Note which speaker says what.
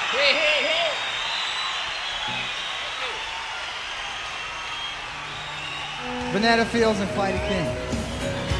Speaker 1: Hey, hey, hey.
Speaker 2: Vanetta Fields and Fighty King.